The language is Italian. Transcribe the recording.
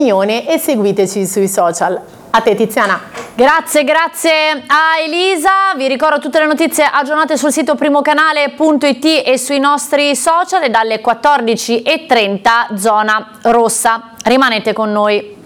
e seguiteci sui social. A te Tiziana. Grazie a Elisa. Vi ricordo tutte le notizie aggiornate sul sito primocanale.it e sui nostri social, e dalle 14:30 zona rossa. Rimanete con noi.